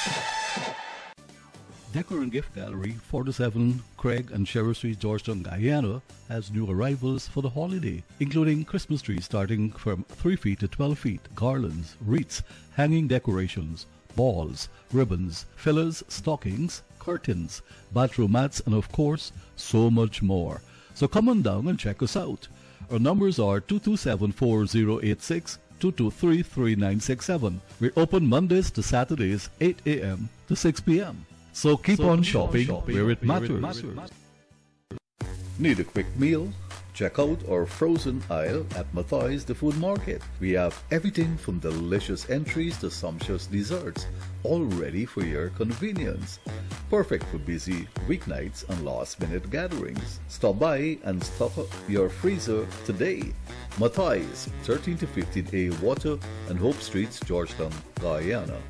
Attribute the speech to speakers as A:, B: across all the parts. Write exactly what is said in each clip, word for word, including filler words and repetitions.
A: Decor and Gift Gallery, forty-seven Craig and Sherry Street, Georgetown, Guyana, has new arrivals for the holiday, including Christmas trees starting from three feet to twelve feet, garlands, wreaths, hanging decorations, balls, ribbons, fillers, stockings, curtains, bathroom mats, and of course, so much more. So come on down and check us out. Our numbers are two two seven, four zero eight six, two two three, three nine six seven. We're open Mondays to Saturdays, eight a m to six p m So keep so on shopping, shopping where it matters. Where it matters. Need a quick meal? Check out our frozen aisle at Matthias the Food Market. We have everything from delicious entries to sumptuous desserts, all ready for your convenience. Perfect for busy weeknights and last-minute gatherings. Stop by and stock up your freezer today. Matthias, thirteen to fifteen A Water and Hope Streets, Georgetown, Guyana.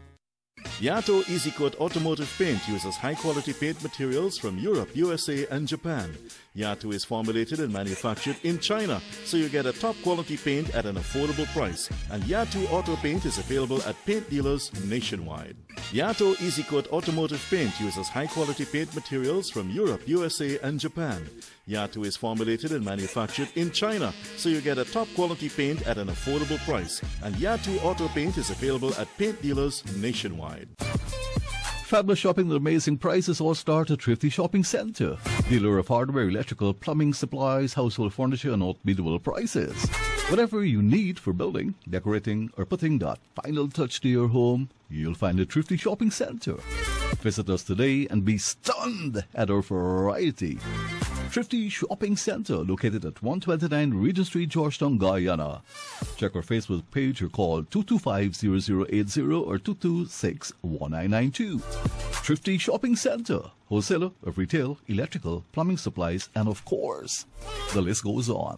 B: Yato Easy Coat Automotive Paint uses high-quality paint materials from Europe, U S A, and Japan. Yato is formulated and manufactured in China, so you get a top-quality paint at an affordable price. And Yato Auto Paint is available at paint dealers nationwide. Yato Easy Coat Automotive Paint uses high-quality paint materials from Europe, U S A, and Japan. Yato is formulated and manufactured in China, so you get a top-quality paint at an affordable price. And Yato Auto Paint is available at paint dealers nationwide.
A: Fabulous shopping at amazing prices all start at Thrifty Shopping Centre. Dealer of hardware, electrical, plumbing, supplies, household furniture, and unbeatable prices. Whatever you need for building, decorating, or putting that final touch to your home, you'll find at Thrifty Shopping Centre. Visit us today and be stunned at our variety. Thrifty Shopping Centre, located at one twenty-nine Regent Street, Georgetown, Guyana. Check our Facebook page or call two two five, zero zero eight zero or two two six, one nine nine two. Thrifty Shopping Centre, wholesaler of retail, electrical, plumbing supplies, and of course, the list goes on.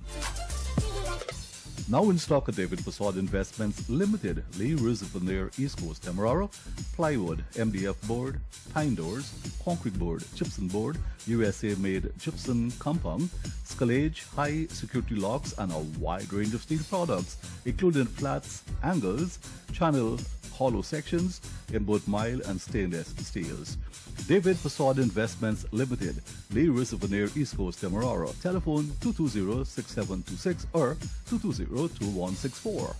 A: Now in stock at David Facade Investments Limited, Lee Veneer, East Coast Demerara, plywood, M D F board, pine doors, concrete board, gypsum board, U S A-made gypsum compound, scalage, high security locks, and a wide range of steel products, including flats, angles, channel, hollow sections in both mild and stainless steels. David Facade Investments Limited, Lee Veneer, East Coast Demerara. Telephone two two zero, six seven two six or two two zero, two one six four.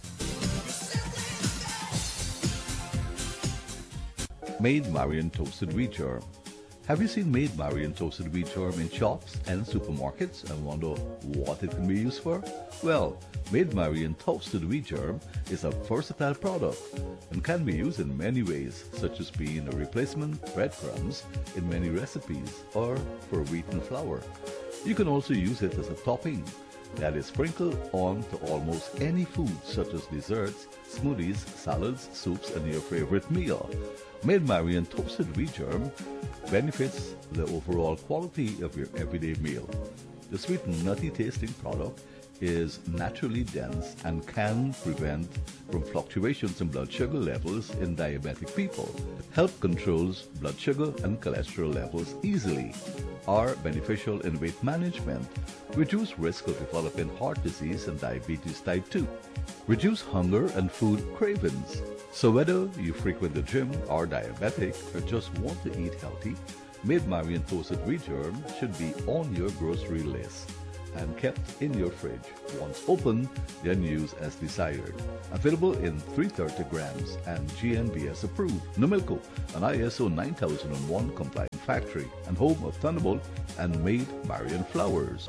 A: Maid Marian Toasted Wheat Germ. Have you seen Maid Marian Toasted Wheat Germ in shops and supermarkets and wonder what it can be used for? Well, Maid Marian Toasted Wheat Germ is a versatile product and can be used in many ways, such as being a replacement breadcrumbs in many recipes or for wheat and flour. You can also use it as a topping that is sprinkled on to almost any food, such as desserts, smoothies, salads, soups, and your favorite meal. Maid Marian Toasted Wheat Germ benefits the overall quality of your everyday meal. The sweet and nutty tasting product is naturally dense and can prevent from fluctuations in blood sugar levels in diabetic people. Help controls blood sugar and cholesterol levels easily. Are beneficial in weight management. Reduce risk of developing heart disease and diabetes type two. Reduce hunger and food cravings. So whether you frequent the gym, are diabetic, or just want to eat healthy, Maid Marian Toasted Wheat Germ should be on your grocery list and kept in your fridge. Once open, then use as desired. Available in three hundred thirty grams and G M B S approved. Numilco, an I S O nine thousand one compliant factory and home of Thunderbolt and Maid Marian Flowers.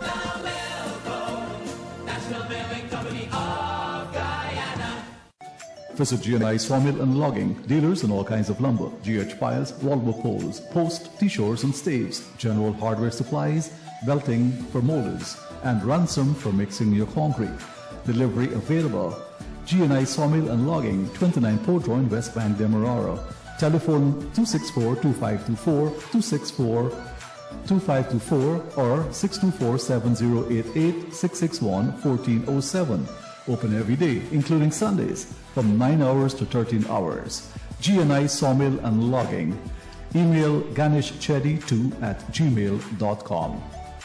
A: National Milling Company of Guyana. Visit G and I Sawmill and Logging, dealers in all kinds of lumber, G H piles, wallboard poles, post, T-shores and staves, general hardware supplies, belting for molders, and ransom for mixing your concrete. Delivery available. G and I Sawmill and Logging, twenty-nine Port Royal, West Bank, Demerara. Telephone two six four, two five two four, two six four, two five two four or six two four, seven zero eight eight, six six one, one four zero seven. Open every day, including Sundays, from nine hours to thirteen hours. G and I Sawmill and Logging. Email ganeshchetty two at gmail dot com.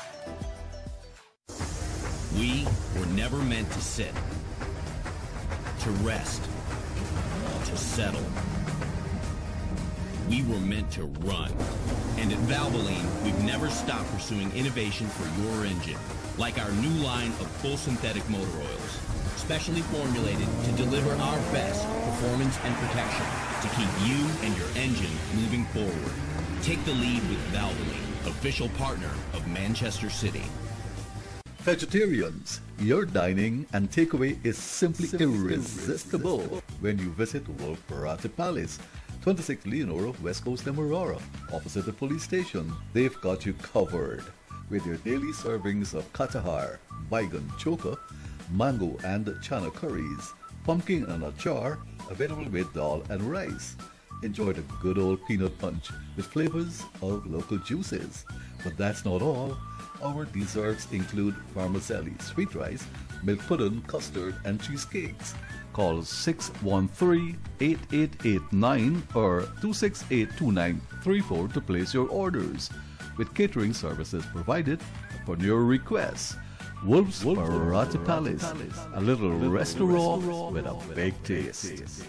C: We were never meant to sit, to rest, to settle. we were meant to run. And at Valvoline, we've never stopped pursuing innovation for your engine, like our new line of full synthetic motor oils, specially formulated to deliver our best performance and protection to keep you and your engine moving forward. Take the lead with Valvoline, official partner of Manchester City.
A: Vegetarians, your dining and takeaway is simply, simply irresistible, irresistible when you visit Wolfbarate Palace, twenty-six Leonora, West Coast Demerara, opposite the police station. They've got you covered with your daily servings of katahar, baigan, choka, mango and chana curries, pumpkin and achar, available with dal and rice. Enjoy the good old peanut punch with flavors of local juices. But that's not all. Our desserts include vermicelli, sweet rice, milk pudding, custard, and cheesecakes. Call six one three, eight eight eight nine or two six eight, two nine three four to place your orders, with catering services provided upon your request. Wolf's Barati Palace, a little, little restaurant, restaurant with a big taste. taste.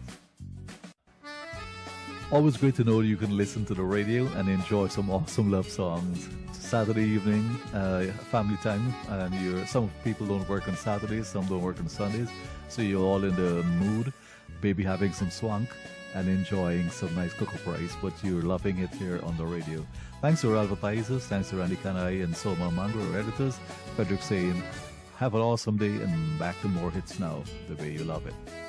A: Always great to know you can listen to the radio and enjoy some awesome love songs. Saturday evening, uh, family time, and you're, some people don't work on Saturdays, some don't work on Sundays, so you're all in the mood, maybe having some swank and enjoying some nice cocoa rice, but you're loving it here on the radio. Thanks to our advertisers, thanks to Randy Kanai and Soma Mango, our editors. Frederick saying, have an awesome day and back to more hits now, the way you love it.